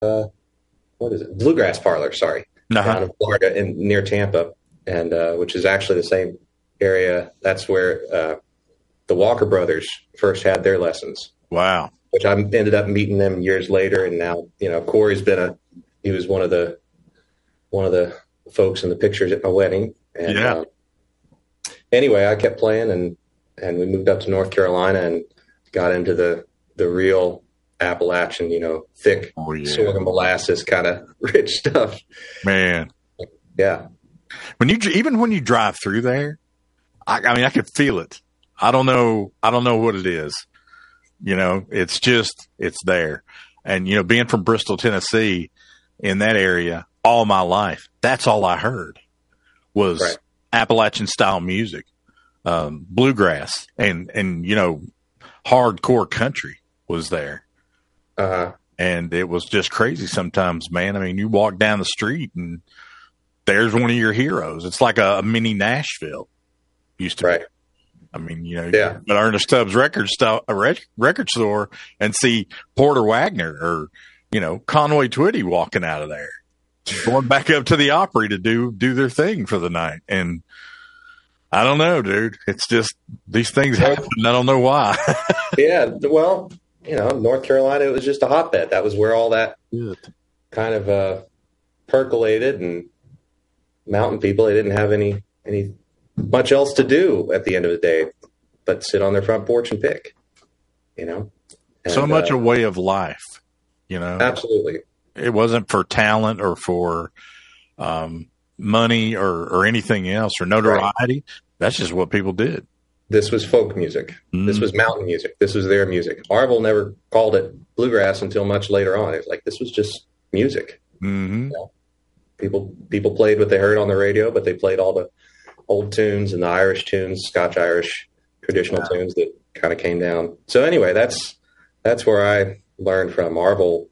what is it? Bluegrass Parlor, sorry, Uh-huh. down in Florida, near Tampa, and which is actually the same area. That's where the Walker Brothers first had their lessons, Wow. which I ended up meeting them years later. And now, Corey's he was one of the folks in the pictures at my wedding. And Yeah. anyway, I kept playing, and we moved up to North Carolina and got into the real Appalachian, thick Oh, yeah. sorghum molasses kind of rich stuff. Man. Yeah. Even when you drive through there, I mean, I could feel it. I don't know what it is. It's there. And, being from Bristol, Tennessee, in that area all my life, that's all I heard was Right. Appalachian style music, bluegrass and, hardcore country was there. Uh-huh. And it was just crazy sometimes, man. I mean, you walk down the street and there's one of your heroes. It's like a mini Nashville used to Right. be. I mean, Yeah. you go to Ernest Tubbs record store and see Porter Wagner or, Conway Twitty walking out of there, going back up to the Opry to do their thing for the night. And I don't know, dude. It's just these things happen. I don't know why. Yeah. Well, North Carolina, it was just a hotbed. That was where all that kind of percolated, and mountain people, they didn't have any much else to do at the end of the day but sit on their front porch and pick, And, So much a way of life, Absolutely. It wasn't for talent or for money or anything else or notoriety. Right. That's just what people did. This was folk music. Mm. This was mountain music. This was their music. Arville never called it bluegrass until much later on. It was like, this was just music. Mm-hmm. People played what they heard on the radio, but they played all the old tunes and the Irish tunes, Scotch-Irish traditional tunes that kind of came down. So anyway, that's where I learned from Arville.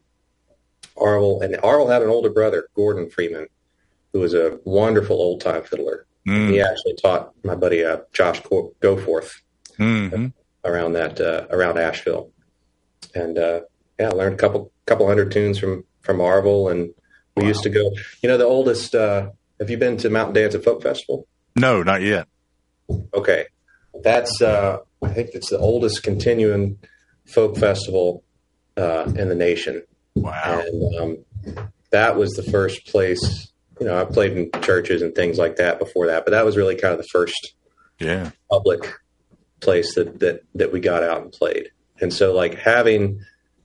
And Arville had an older brother, Gordon Freeman, who was a wonderful old-time fiddler. Mm. He actually taught my buddy Josh Goforth around Asheville, and I learned a couple hundred tunes from Arville, and we used to go. The oldest. Have you been to Mountain Dance and Folk Festival? No, not yet. Okay, that's I think it's the oldest continuing folk festival in the nation. Wow, and that was the first place. I played in churches and things like that before that, but that was really kind of the first public place that we got out and played. And so like having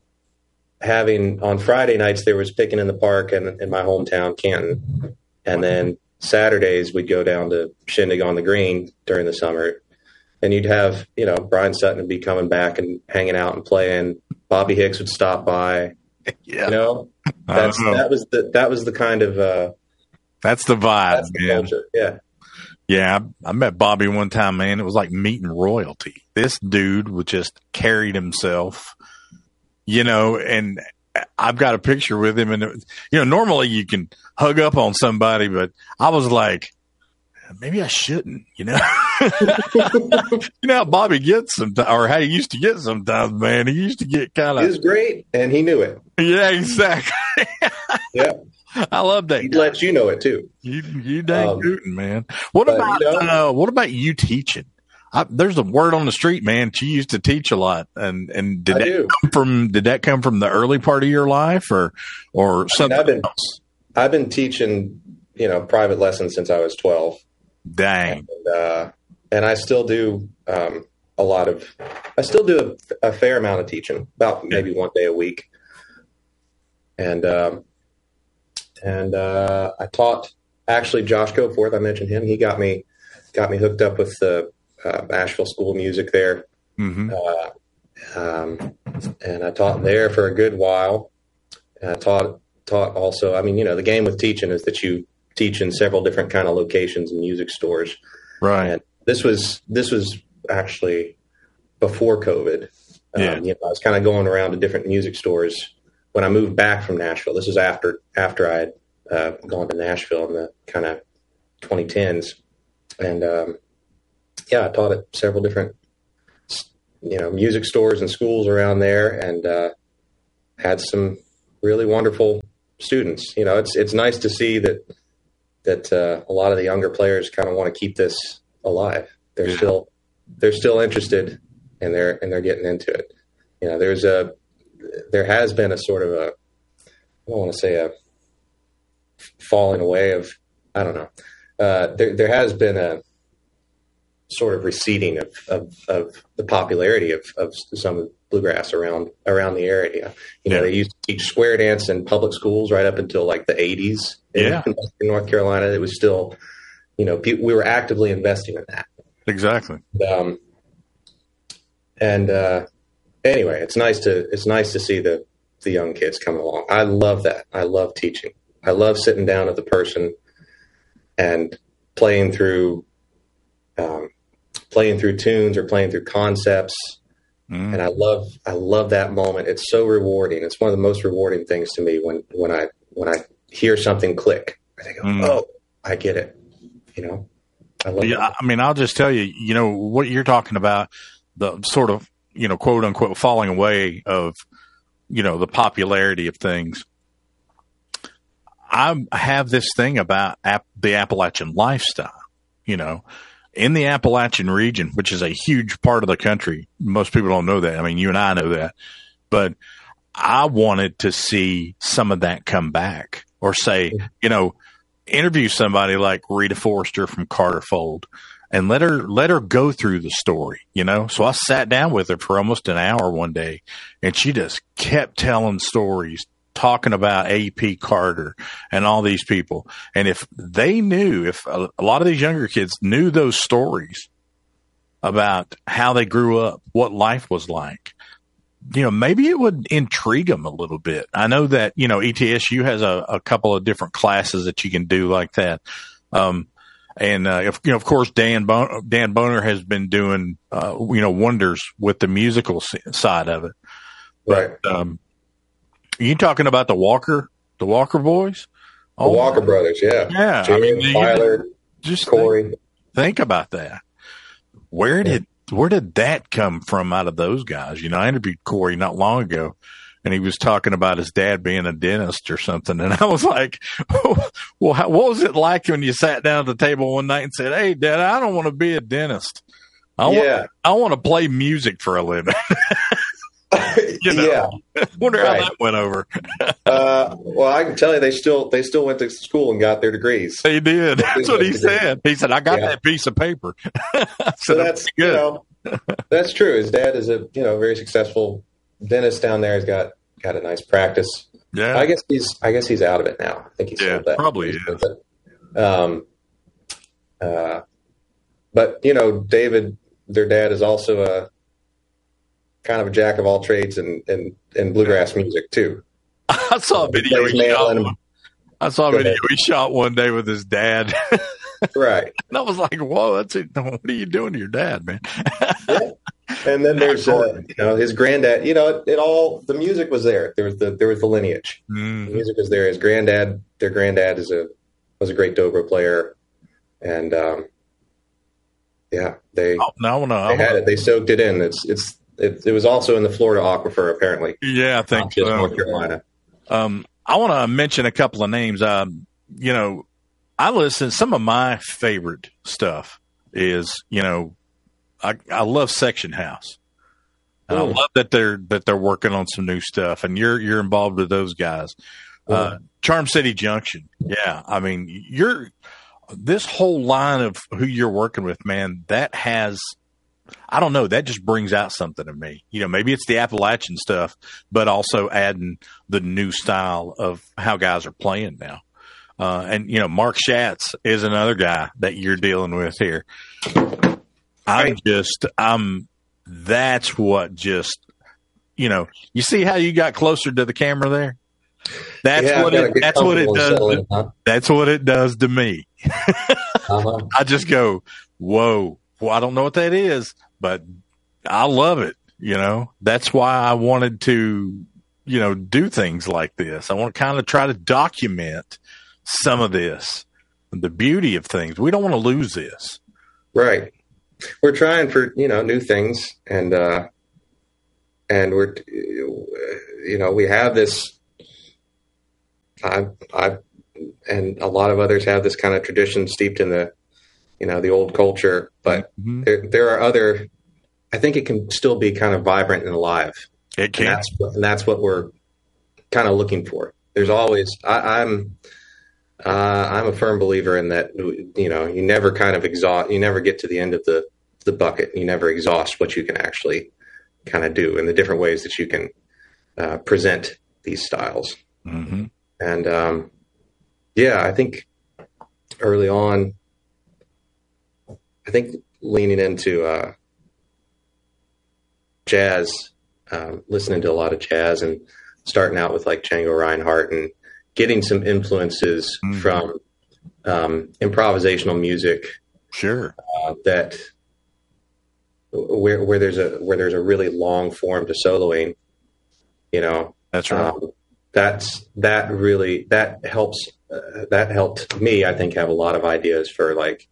on Friday nights, there was picking in the park and in my hometown, Canton. And then Saturdays we'd go down to Shindig on the Green during the summer, and you'd have, Brian Sutton would be coming back and hanging out and playing. Bobby Hicks would stop by, that was the kind of, that's the vibe, that's the man. Culture. Yeah. Yeah. I met Bobby one time, man. It was like meeting royalty. This dude would just carried himself, and I've got a picture with him, and, normally you can hug up on somebody, but I was like, maybe I shouldn't, how Bobby gets sometimes, or how he used to get sometimes, man. He used to get kind of. He was great, and he knew it. Yeah, exactly. Yeah. I love that. He'd let you know it too. You dang tootin', man. What about you teaching? There's a word on the street, man. She used to teach a lot, and did that come from the early part of your life, or something else? I've been teaching, private lessons since I was 12. Dang. And I still do a fair amount of teaching, about maybe one day a week. And I taught actually Josh Goforth. I mentioned him. He got me hooked up with the Asheville School of Music there. Mm-hmm. And I taught there for a good while. And I taught also, the game with teaching is that you teach in several different kind of locations and music stores. Right. And this was actually before COVID. I was kind of going around to different music stores when I moved back from Nashville. This was after I had gone to Nashville in the kind of 2010s. And, I taught at several different, music stores and schools around there, and had some really wonderful students. You know, it's nice to see that a lot of the younger players kind of want to keep this alive. They're still interested, and they're getting into it. You know, there has been a sort of I don't want to say a falling away of, I don't know. There has been a sort of receding of the popularity of some bluegrass around the area. You know, they used to teach square dance in public schools right up until like the 80s in North Carolina. It was still, you know, we were actively investing in that. Exactly. Anyway, it's nice to see the young kids coming along. I love that. I love teaching. I love sitting down with the person and playing through tunes or playing through concepts. And I love that moment. It's so rewarding. It's one of the most rewarding things to me when I hear something click. I think, oh, I get it. You know, I love it. I mean, I'll just tell you, you know, what you're talking about, the sort of, you know, quote unquote falling away of, you know, the popularity of things. I have this thing about the Appalachian lifestyle, you know, in the Appalachian region, which is a huge part of the country. Most people don't know that. I mean, you and I know that, but I wanted to see some of that come back, or say, you know, interview somebody like Rita Forrester from Carterfold and let her go through the story, you know? So I sat down with her for almost an hour one day, and she just kept telling stories, talking about A.P. Carter and all these people. And if a lot of these younger kids knew those stories about how they grew up, what life was like, you know, maybe it would intrigue them a little bit. I know that, you know, ETSU has a couple of different classes that you can do like that. Of course, Dan Boner has been doing, you know, wonders with the musical side of it. Right. You talking about the Walker boys? The Walker brothers, yeah. Yeah. Jim, I mean, Tyler, just Corey. Think about that. Where did that come from out of those guys? You know, I interviewed Corey not long ago, and he was talking about his dad being a dentist or something. And I was like, well, what was it like when you sat down at the table one night and said, "Hey, Dad, I don't want to be a dentist. I want to play music for a living." You know, yeah. Wonder how that went over. Well, I can tell you, they still went to school and got their degrees. They did. That's what he said. He said, "I got that piece of paper." So that's good. You know, that's true. His dad is a very successful dentist down there. He's got a nice practice. Yeah. I guess he's out of it now. I think he's sold that. Probably is. But you know, David, their dad, is also a kind of a jack of all trades in bluegrass music too. I saw a video he shot one day with his dad. Right. And I was like, whoa, that's it. What are you doing to your dad, man? Yeah. And then there's his granddad, the music was there. There was the lineage. Mm-hmm. The music was there. His granddad, their granddad was a great dobro player. And they had it. They soaked it in. It was also in the Florida aquifer, apparently. Yeah, I think just North Carolina. I want to mention a couple of names. I listen. Some of my favorite stuff is, I love Section House. And I love that they're working on some new stuff, and you're involved with those guys. Charm City Junction. Yeah, I mean, this whole line of who you're working with, man. That has. I don't know. That just brings out something in me. Maybe it's the Appalachian stuff, but also adding the new style of how guys are playing now. And Mark Schatz is another guy that you're dealing with here. That's what just, you see how you got closer to the camera there? That's what it does. That's what it does to me. Uh-huh. I just go, whoa. Well, I don't know what that is, but I love it. That's why I wanted to, do things like this. I want to kind of try to document some of this, the beauty of things. We don't want to lose this. Right. We're trying for, new things, and we're, we have this I and a lot of others have this kind of tradition steeped in the, the old culture, but there are other, I think it can still be kind of vibrant and alive. It can. And that's what we're kind of looking for. There's always, I'm a firm believer in that, you never kind of exhaust, you never get to the end of the bucket. You never exhaust what you can actually kind of do and the different ways that you can present these styles. Mm-hmm. And I think early on, I think leaning into jazz, listening to a lot of jazz and starting out with like Django Reinhardt and getting some influences from improvisational music. Sure. That where there's a really long form to soloing, That's right. That helps. That helped me, I think, have a lot of ideas for like,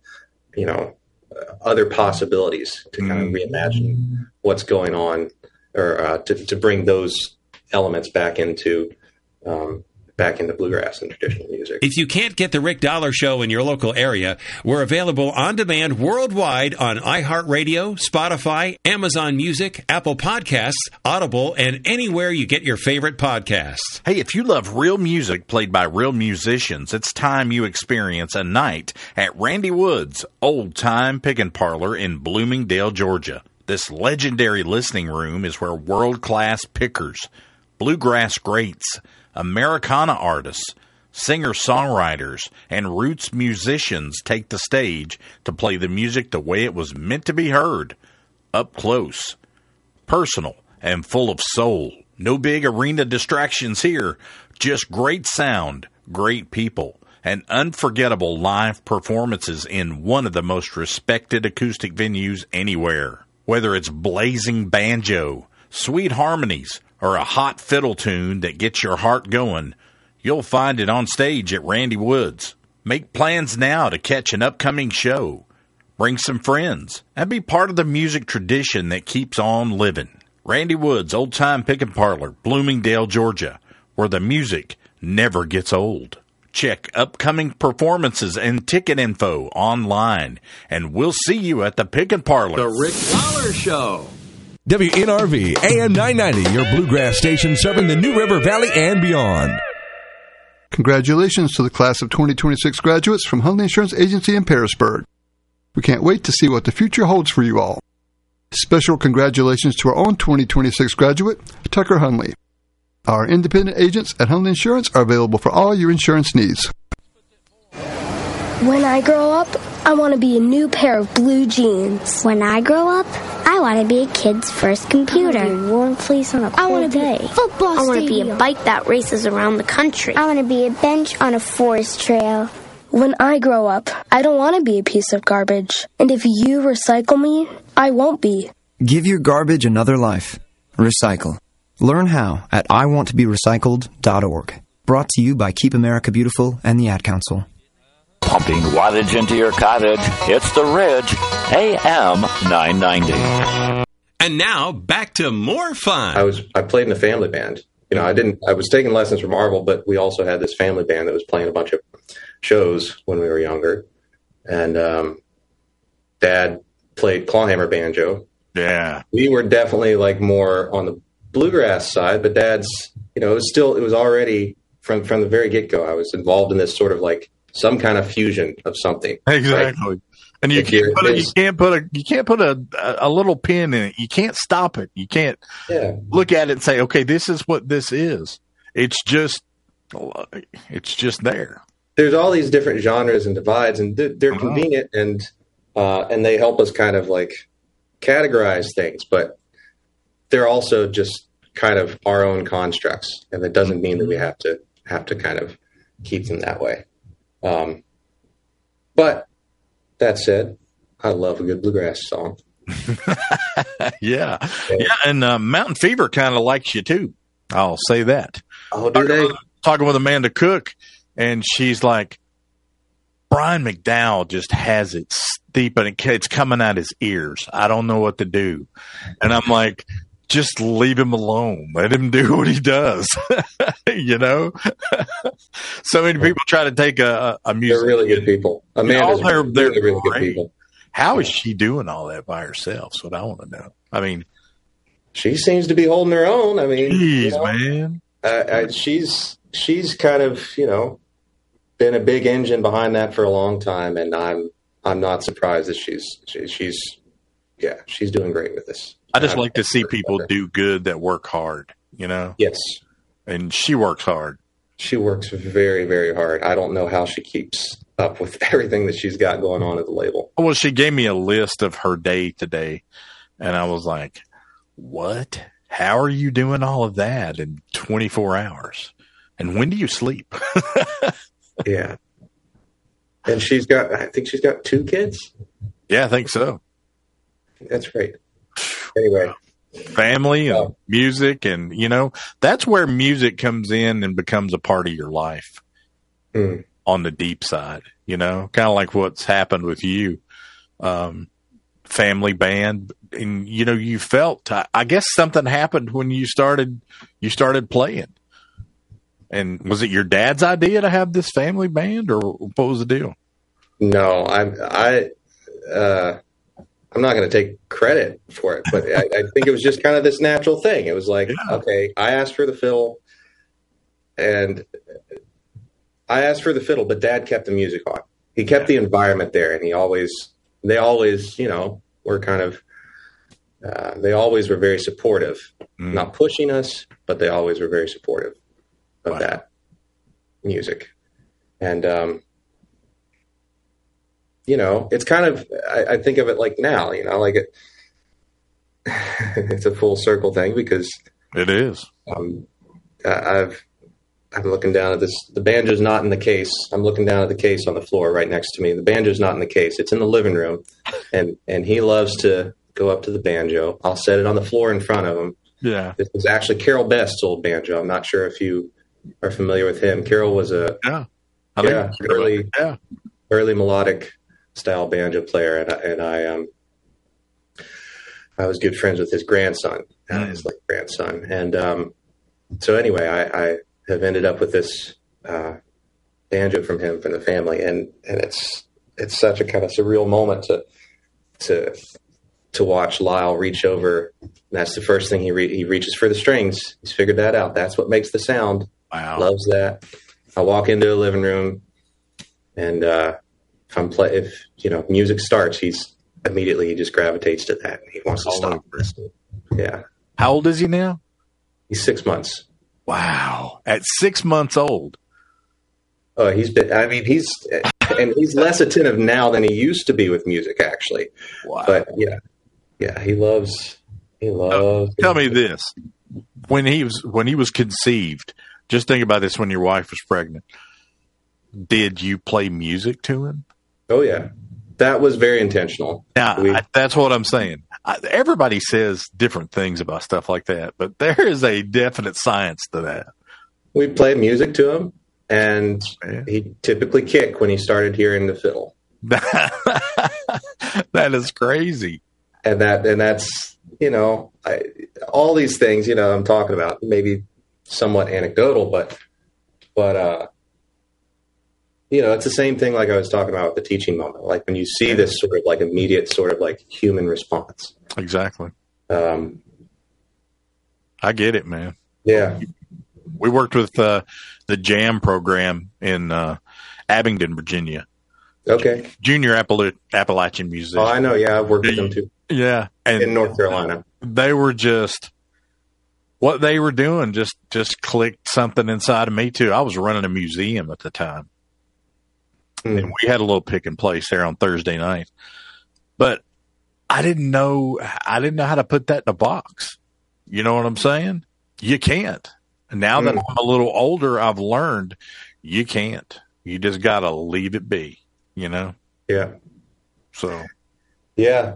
other possibilities to kind of reimagine what's going on, or to bring those elements back into bluegrass and traditional music. If you can't get the Rick Dollar Show in your local area, we're available on demand worldwide on iHeartRadio, Spotify, Amazon Music, Apple Podcasts, Audible, and anywhere you get your favorite podcasts. Hey, if you love real music played by real musicians, it's time you experience a night at Randy Wood's Old Time Pickin' Parlor in Bloomingdale, Georgia. This legendary listening room is where world-class pickers, bluegrass greats, Americana artists, singer-songwriters, and roots musicians take the stage to play the music the way it was meant to be heard, up close, personal, and full of soul. No big arena distractions here, just great sound, great people, and unforgettable live performances in one of the most respected acoustic venues anywhere. Whether it's blazing banjo, sweet harmonies, or a hot fiddle tune that gets your heart going, you'll find it on stage at Randy Wood's. Make plans now to catch an upcoming show. Bring some friends and be part of the music tradition that keeps on living. Randy Wood's Old Time Pickin' Parlor, Bloomingdale, Georgia, where the music never gets old. Check upcoming performances and ticket info online, and we'll see you at the Pickin' Parlor. The Rick Dollar Show. WNRV AM 990, your bluegrass station serving the New River Valley and beyond. Congratulations to the class of 2026 graduates from Hunley Insurance Agency in Parisburg. We can't wait to see what the future holds for you all. Special congratulations to our own 2026 graduate, Tucker Hunley. Our independent agents at Hunley Insurance are available for all your insurance needs. When I grow up, I want to be a new pair of blue jeans. When I grow up, I want to be a kid's first computer. I want to be a warm fleece on a cold day. Football I want to be a bike that races around the country. I want to be a bench on a forest trail. When I grow up, I don't want to be a piece of garbage. And if you recycle me, I won't be. Give your garbage another life. Recycle. Learn how at iwanttoberecycled.org. Brought to you by Keep America Beautiful and the Ad Council. Pumping wattage into your cottage. It's The Ridge, AM 990. And now, back to more fun. I played in a family band. I was taking lessons from Marvel, but we also had this family band that was playing a bunch of shows when we were younger. And Dad played clawhammer banjo. Yeah. We were definitely like more on the bluegrass side, but Dad's, it was already from the very get-go. I was involved in this sort of like some kind of fusion of something. Exactly. Right? And you can't put a little pin in it. You can't stop it. You can't look at it and say, okay, this is what this is. It's just there. There's all these different genres and divides, and they're convenient and they help us kind of like categorize things, but they're also just kind of our own constructs, and that doesn't mean that we have to kind of keep them that way. But that said, I love a good bluegrass song. Yeah. And Mountain Fever kind of likes you too. I'll say that. Oh, do they? Talking with Amanda Cook, and she's like, Brian McDowell just has it steep, and it's coming out his ears. I don't know what to do. And I'm like, just leave him alone. Let him do what he does, So many people try to take a music. They're really good people. Amanda's they're really good great. people. How is she doing all that by herself? That's what I want to know. I mean, she seems to be holding her own. I mean, geez, man. She's kind of, been a big engine behind that for a long time, and I'm not surprised that she's doing great with this. I just like to see people do good that work hard, Yes. And she works hard. She works very, very hard. I don't know how she keeps up with everything that she's got going on at the label. Well, she gave me a list of her day today, and I was like, what? How are you doing all of that in 24 hours? And when do you sleep? Yeah. And I think she's got 2 kids. Yeah, I think so. That's great. Anyway. Family and music, and that's where music comes in and becomes a part of your life on the deep side, kind of like what's happened with you, family band, and you felt, I guess something happened when you started playing. And was it your dad's idea to have this family band, or what was the deal? No, I'm not going to take credit for it, but I think it was just kind of this natural thing. It was like, okay, I asked for the fiddle, but Dad kept the music on. He kept the environment there, and they always, were kind of, they always were very supportive, not pushing us, but they always were very supportive of that music. And, it's kind of, I think of it like now, like it's a full circle thing, because it is. I'm looking down at this. The banjo's not in the case. I'm looking down at the case on the floor right next to me. The banjo's not in the case. It's in the living room, and he loves to go up to the banjo. I'll set it on the floor in front of him. Yeah. This was actually Carol Best's old banjo. I'm not sure if you are familiar with him. Carol was early melodic style banjo player, and I was good friends with his grandson, his grandson, and so anyway, I have ended up with this banjo from him, from the family, and it's such a kind of surreal moment to watch Lyle reach over. And that's the first thing he reaches for the strings. He's figured that out. That's what makes the sound. Wow, loves that. I walk into a living room, and if music starts, he just gravitates to that. He wants to stop. Yeah. How old is he now? He's 6 months. Wow. At 6 months old. Oh, he's less attentive now than he used to be with music, actually. Wow. But yeah, he loves. Tell me this: when he was conceived, just think about this: when your wife was pregnant, did you play music to him? Oh yeah, that was very intentional. Now, that's what I'm saying. Everybody says different things about stuff like that, but there is a definite science to that. We played music to him, and he'd typically kick when he started hearing the fiddle. That is crazy. And that's, all these things, I'm talking about, maybe somewhat anecdotal, but it's the same thing like I was talking about with the teaching moment. Like when you see this sort of like immediate sort of like human response. Exactly. I get it, man. Yeah. We worked with the JAM program in Abingdon, Virginia. Okay. Junior Appalachian musician. Oh, I know. Yeah, I've worked with them too. Yeah. And in North Carolina. They were what they were doing just clicked something inside of me too. I was running a museum at the time. And we had a little pick and place there on Thursday night, but I didn't know how to put that in a box. You know what I'm saying? You can't. And now that I'm a little older, I've learned you can't. You just got to leave it be, Yeah. So. Yeah.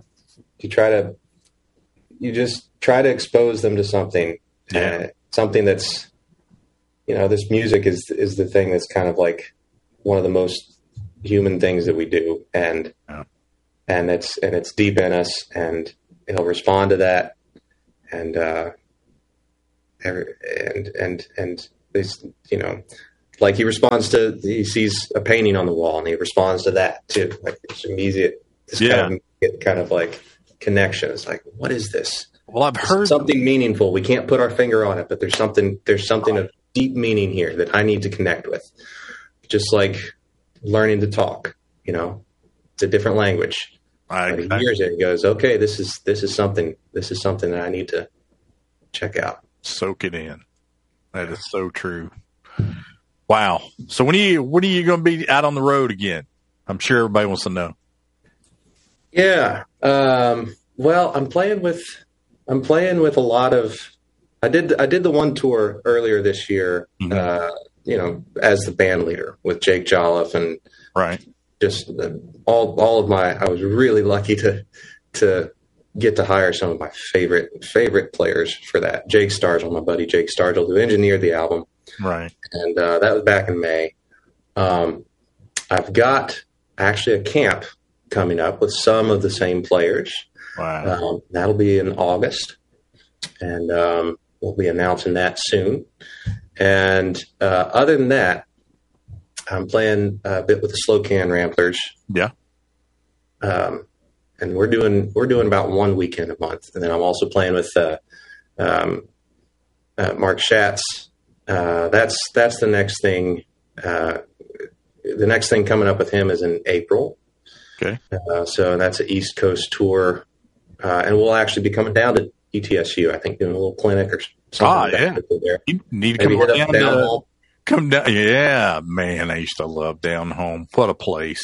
You just try to expose them to something, something that's, this music is the thing that's kind of like one of the most human things that we do, and it's deep in us, and he'll respond to that, and this, Like he sees a painting on the wall and he responds to that too. Like it's immediate, kind of like connection. It's like, what is this? Well, I've heard something meaningful. We can't put our finger on it, but there's something of deep meaning here that I need to connect with. Just like learning to talk, it's a different language. But he hears it and goes, okay, this is something that I need to check out. Soak it in. That is so true. Wow. So when are you going to be out on the road again? I'm sure everybody wants to know. Yeah. Well, I'm playing with a lot of. I did the one tour earlier this year. As the band leader with Jake Jolliffe and just all of my. I was really lucky to get to hire some of my favorite players for that. Jake Stargell, my buddy Jake Stargell, who engineered the album. Right. And that was back in May. I've got actually a camp coming up with some of the same players. Wow. That'll be in August. And we'll be announcing that soon. And other than that, I'm playing a bit with the Slow Can Ramblers. Yeah. And we're doing about one weekend a month. And then I'm also playing with Mark Schatz. That's the next thing. The next thing coming up with him is in April. Okay. So that's an East Coast tour. And we'll actually be coming down to ETSU, I think, doing a little clinic or something. There. You need to come down. Yeah, man, I used to love Down Home. What a place.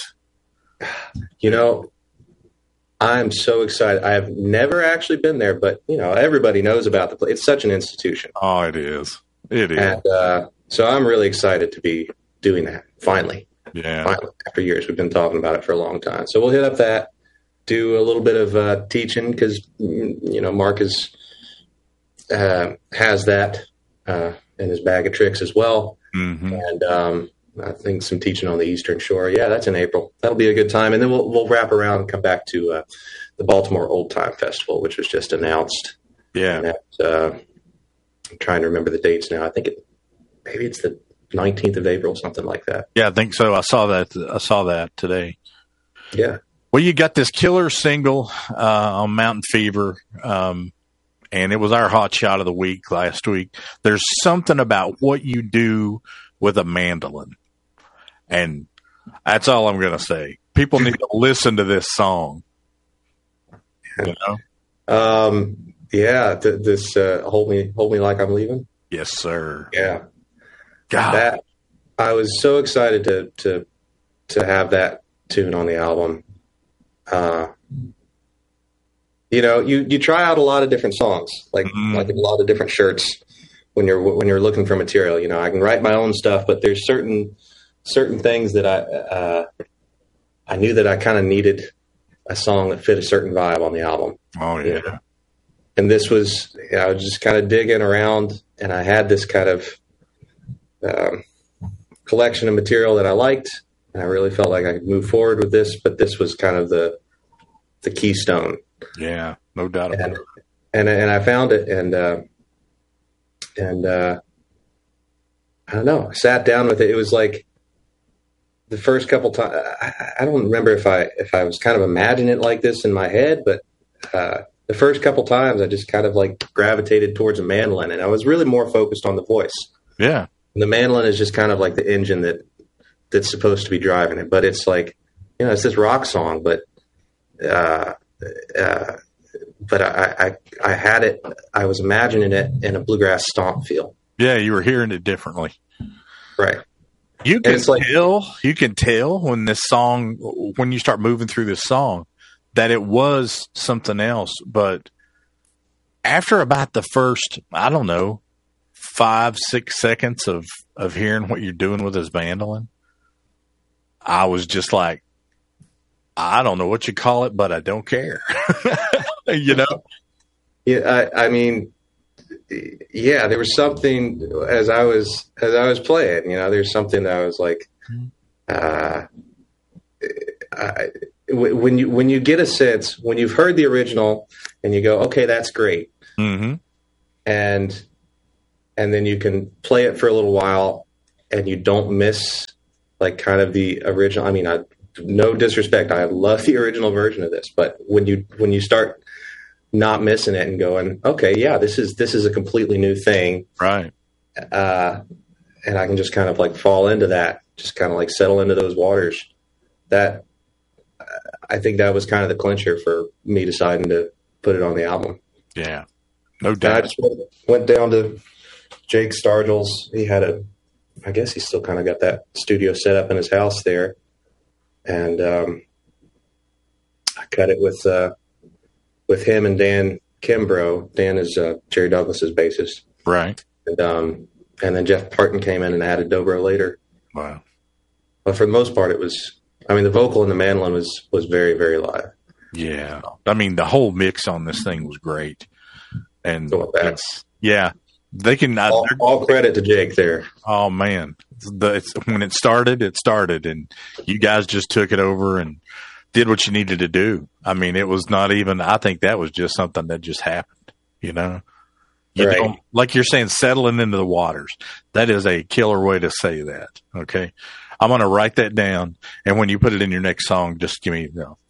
I'm so excited. I have never actually been there, but, everybody knows about the place. It's such an institution. Oh, it is. It is. And so I'm really excited to be doing that, finally. Yeah. Finally, after years. We've been talking about it for a long time. So we'll hit up that, do a little bit of teaching because, Mark has that in his bag of tricks as well. Mm-hmm. And I think some teaching on the Eastern Shore. Yeah, that's in April. That'll be a good time. And then we'll wrap around and come back to the Baltimore Old Time Festival, which was just announced. Yeah. And that, I'm trying to remember the dates now. I think maybe it's the 19th of April, something like that. Yeah, I think so. I saw that today. Yeah. Well, you got this killer single on Mountain Fever, and it was our hot shot of the week last week. There's something about what you do with a mandolin, and that's all I'm going to say. People need to listen to this song. Yeah, this hold me like I'm leaving. Yes, sir. Yeah, God, that I was so excited to have that tune on the album. You try out a lot of different songs, like a lot of different shirts when you're looking for material. I can write my own stuff, but there's certain things that I knew that I kind of needed a song that fit a certain vibe on the album. Oh yeah. And this was, I was just kind of digging around, and I had this kind of collection of material that I liked, and I really felt like I could move forward with this, but this was kind of the keystone. Yeah, no doubt about it. And I found it, and I don't know, I sat down with it. It was like the first couple times, I don't remember if I was kind of imagining it like this in my head, but the first couple times I just kind of like gravitated towards a mandolin, and I was really more focused on the voice. Yeah. And the mandolin is just kind of like the engine that's supposed to be driving it, but it's like, it's this rock song, but I had it, I was imagining it in a bluegrass stomp feel. Yeah. You were hearing it differently. Right. You can tell when when you start moving through this song that it was something else. But after about the first, 5-6 seconds of hearing what you're doing with his mandolin, I was just like, I don't know what you call it, but I don't care. Yeah. I mean, yeah, there was something as I was playing, there's something that I was like, when you get a sense, when you've heard the original and you go, okay, that's great. Mm-hmm. And then you can play it for a little while and you don't miss like kind of the original. I mean, no disrespect, I love the original version of this, but when you start not missing it and going, okay, yeah, this is a completely new thing, right? And I can just kind of like fall into that, just kind of like settle into those waters. That I think that was kind of the clincher for me deciding to put it on the album. Yeah, no doubt. And I just went down to Jake Stargell's. He had I guess he's still kind of got that studio set up in his house there. And I cut it with him and Dan Kimbrough. Dan is Jerry Douglas's bassist. Right. And then Jeff Parton came in and added dobro later. Wow. But for the most part, the vocal and the mandolin was very, very live. Yeah. I mean, the whole mix on this thing was great. And yeah, they can all credit to Jake there. Oh man. When it started, and you guys just took it over and did what you needed to do. I mean, it was not even, I think that was just something that just happened, you know? You right. don't, like you're saying, settling into the waters. That is a killer way to say that. Okay. I'm going to write that down. And when you put it in your next song, just give me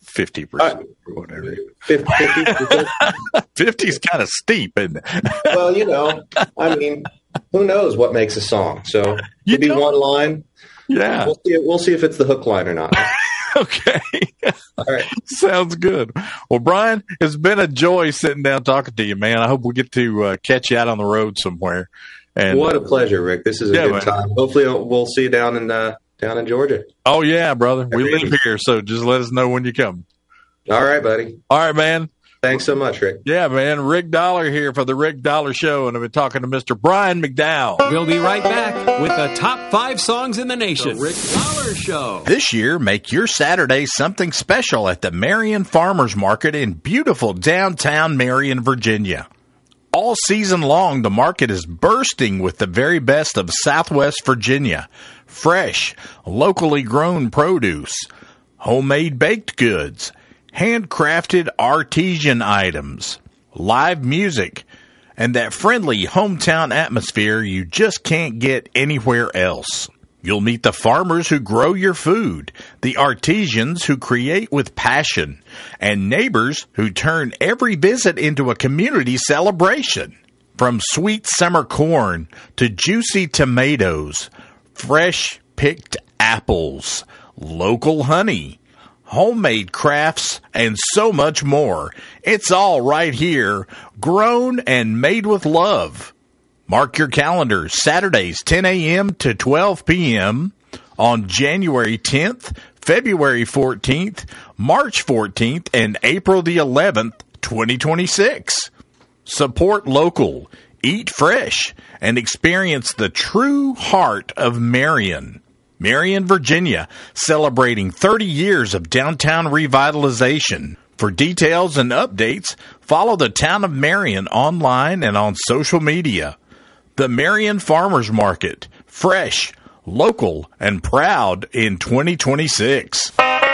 50% or whatever. 50%? 50 is kind of steep, isn't it? Well, I mean, who knows what makes a song? So it could be one line. Yeah. We'll see if it's the hook line or not. Okay. All right. Sounds good. Well, Brian, it's been a joy sitting down talking to you, man. I hope we get to catch you out on the road somewhere. And what a pleasure, Rick. This is a good time. Hopefully we'll see you down in Georgia. Oh, yeah, brother. We live here, so just let us know when you come. All right, buddy. All right, man. Thanks so much, Rick. Yeah, man. Rick Dollar here for the Rick Dollar Show, and I've been talking to Mr. Brian McDowell. We'll be right back with the top 5 songs in the nation. The Rick Dollar Show. This year, make your Saturday something special at the Marion Farmers Market in beautiful downtown Marion, Virginia. All season long, the market is bursting with the very best of Southwest Virginia. Fresh, locally grown produce, homemade baked goods, handcrafted artisan items, live music, and that friendly hometown atmosphere you just can't get anywhere else. You'll meet the farmers who grow your food, the artisans who create with passion, and neighbors who turn every visit into a community celebration. From sweet summer corn to juicy tomatoes, fresh picked apples, local honey, homemade crafts, and so much more. It's all right here, grown and made with love. Mark your calendars, Saturdays 10 a.m. to 12 p.m. on January 10th, February 14th, March 14th, and April the 11th, 2026. Support local, eat fresh, and experience the true heart of Marion. Marion, Virginia, celebrating 30 years of downtown revitalization. For details and updates, follow the Town of Marion online and on social media. The Marion Farmers Market, fresh, local, and proud in 2026.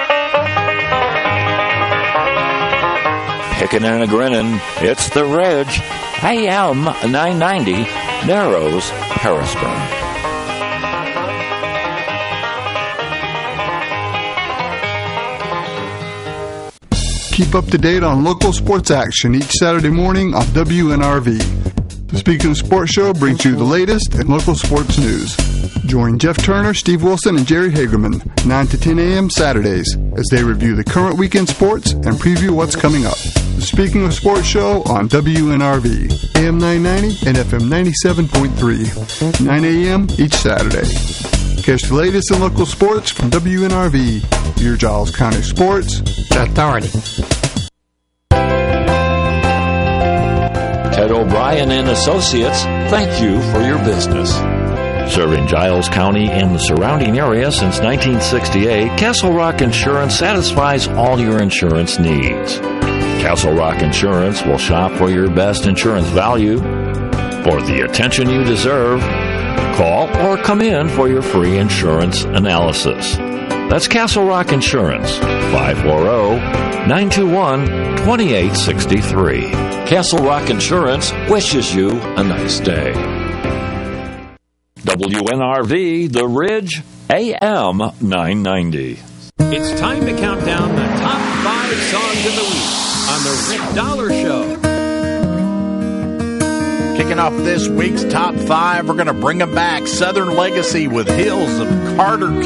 Picking and a grinning, it's the Ridge. AM 990, Narrows, Harrisburg. Keep up to date on local sports action each Saturday morning on WNRV. The Speaking of Sports Show brings you the latest in local sports news. Join Jeff Turner, Steve Wilson, and Jerry Hagerman 9 to 10 a.m. Saturdays as they review the current weekend sports and preview what's coming up. The Speaking of Sports Show on WNRV, AM 990 and FM 97.3, 9 a.m. each Saturday. Catch the latest in local sports from WNRV, your Giles County Sports Authority. Ted O'Brien and Associates, thank you for your business. Serving Giles County and the surrounding area since 1968, Castle Rock Insurance satisfies all your insurance needs. Castle Rock Insurance will shop for your best insurance value. For the attention you deserve, call or come in for your free insurance analysis. That's Castle Rock Insurance, 540-921-2863. Castle Rock Insurance wishes you a nice day. The WNRV, The Ridge, AM 990. It's time to count down the top 5 songs of the week on the Rick Dollar Show. Kicking off this week's top 5, we're going to bring them back. Southern Legacy with Hills of Carter